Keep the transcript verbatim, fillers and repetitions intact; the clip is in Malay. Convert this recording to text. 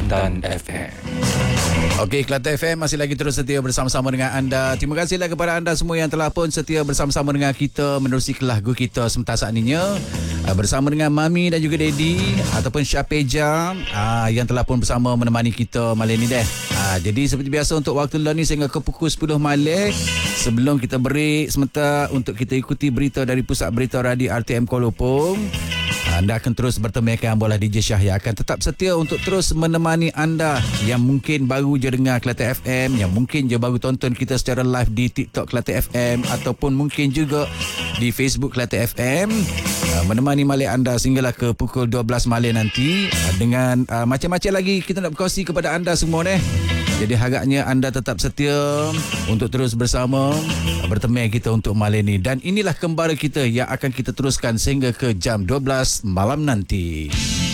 Kelantan F M. Okey, Kelantan F M masih lagi terus setia bersama-sama dengan anda. Terima kasihlah kepada anda semua yang telah pun setia bersama-sama dengan kita menerusi lagu kita sementara saat ini bersama dengan Mami dan juga Daddy ataupun Syapeja yang telah pun bersama menemani kita malam ni deh. Jadi seperti biasa untuk waktu ni sehingga ke pukul sepuluh malam. Sebelum kita break sebentar untuk kita ikuti berita dari Pusat Berita Radio R T M Kuala Lumpur. Anda akan terus bertemu dengan bola D J Syah yang akan tetap setia untuk terus menemani anda yang mungkin baru je dengar Kelantan F M, yang mungkin je baru tonton kita secara live di TikTok Kelantan F M ataupun mungkin juga di Facebook Kelantan F M. Menemani malam anda sehinggalah ke pukul dua belas malam nanti dengan uh, macam-macam lagi kita nak berkongsi kepada anda semua ni. Jadi harapnya anda tetap setia untuk terus bersama bertemu kita untuk malam ni. Dan inilah kembara kita yang akan kita teruskan sehingga ke jam dua belas malam nanti.